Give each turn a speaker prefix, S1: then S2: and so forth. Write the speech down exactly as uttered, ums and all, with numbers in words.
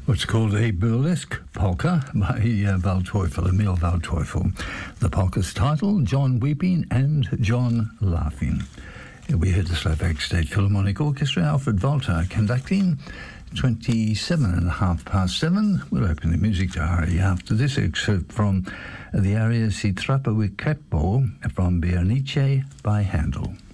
S1: What's called a burlesque polka by uh, Waldteufel, Emil Waldteufel. The polka's title, John Weeping and John Laughing. We heard the Slovak State Philharmonic Orchestra, Alfred Walter conducting. twenty-seven and a half past seven. We'll open the music diary after this excerpt from the aria Si Trappa with Capo from Berenice by Handel.